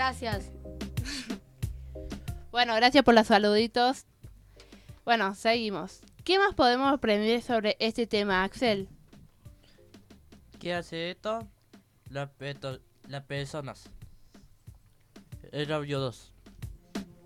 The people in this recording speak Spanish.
Gracias. Bueno, gracias por los saluditos. Bueno, seguimos. ¿Qué más podemos aprender sobre este tema, Axel? ¿Qué hace esto? Las personas. El audio 2.